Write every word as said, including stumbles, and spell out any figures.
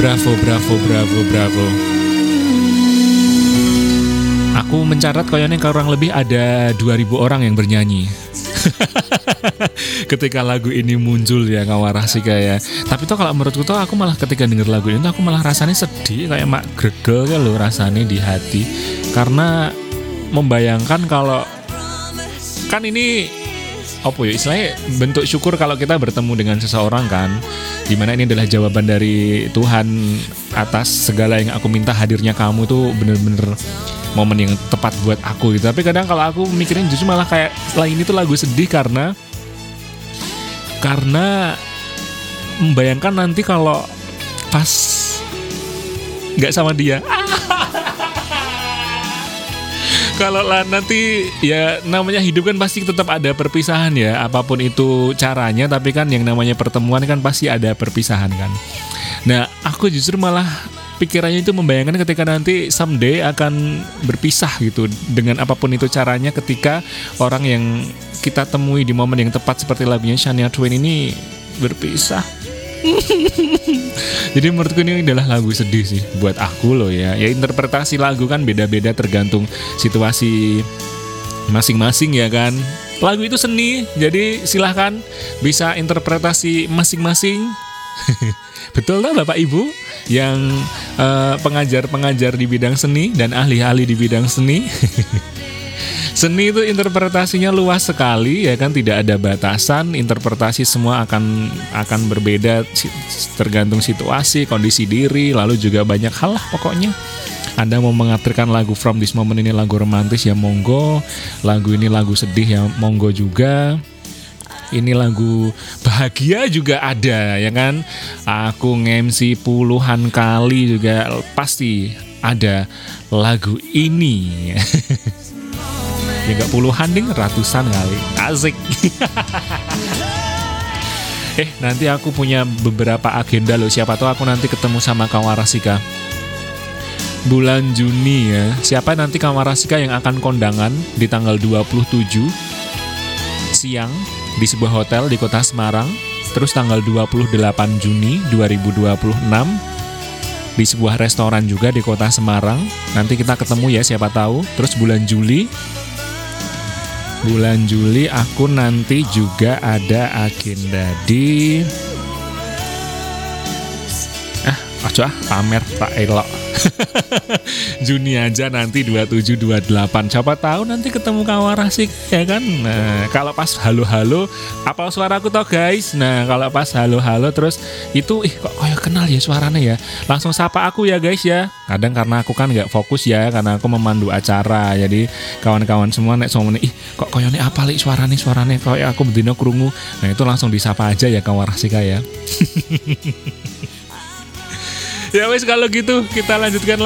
Bravo, bravo, bravo, bravo. Aku mencatat kayaknya kurang lebih ada dua ribu orang yang bernyanyi ketika lagu ini muncul ya, Kawarasika ya. Tapi tuh kalau menurutku tuh aku malah ketika denger lagu ini tuh aku malah rasanya sedih, kayak mak gregel kan loh rasanya di hati. Karena membayangkan kalau kan ini apa ya istilahnya bentuk syukur kalau kita bertemu dengan seseorang kan, dimana ini adalah jawaban dari Tuhan atas segala yang aku minta, hadirnya kamu tuh bener-bener momen yang tepat buat aku gitu. Tapi kadang kalau aku mikirin justru malah kayak lain itu lagu sedih karena karena membayangkan nanti kalau pas nggak sama dia. Kalau lah nanti ya namanya hidup kan pasti tetap ada perpisahan ya, apapun itu caranya, tapi kan yang namanya pertemuan kan pasti ada perpisahan kan. Nah aku justru malah pikirannya itu membayangkan ketika nanti someday akan berpisah gitu, dengan apapun itu caranya, ketika orang yang kita temui di momen yang tepat seperti lagunya Shania Twain ini berpisah. Jadi menurutku ini adalah lagu sedih sih buat aku loh ya. Ya interpretasi lagu kan beda-beda tergantung situasi masing-masing ya kan. Lagu itu seni, jadi silahkan bisa interpretasi masing-masing. Betul lah Bapak Ibu yang uh, pengajar-pengajar di bidang seni dan ahli-ahli di bidang seni. Seni itu interpretasinya luas sekali ya kan, tidak ada batasan, interpretasi semua akan akan berbeda tergantung situasi, kondisi diri, lalu juga banyak hal lah pokoknya. Anda mau mengaturkan lagu From This Moment ini lagu romantis ya monggo, lagu ini lagu sedih ya monggo juga. Ini lagu bahagia juga ada ya kan. Aku nge-M C puluhan kali juga pasti ada lagu ini. Ya gak puluhan ding, ratusan kali. Asik. Eh nanti aku punya beberapa agenda loh. Siapa tahu aku nanti ketemu sama Kawarasika bulan Juni ya. Siapa nanti Kawarasika yang akan kondangan di tanggal dua puluh tujuh siang di sebuah hotel di kota Semarang. Terus tanggal dua puluh delapan Juni dua ribu dua puluh enam di sebuah restoran juga di kota Semarang. Nanti kita ketemu ya siapa tahu. Terus bulan Juli Bulan Juli aku nanti juga ada agenda di Ah, aja pamer tak elok. Juni aja nanti dua puluh tujuh dua puluh delapan. Siapa tahu nanti ketemu Kawarasika ya kan. Nah, kalau pas halo-halo apa suaraku toh guys. Nah, kalau pas halo-halo terus itu ih kok kayak kenal ya suaranya ya. Langsung sapa aku ya guys ya. Kadang karena aku kan nggak fokus ya, karena aku memandu acara. Jadi kawan-kawan semua nek somone ih kok koyone apa li suarane suarane kayak aku bedino krungu. Nah, itu langsung disapa aja ya Kawarasika ya. Ya wes kalau gitu kita lanjutkan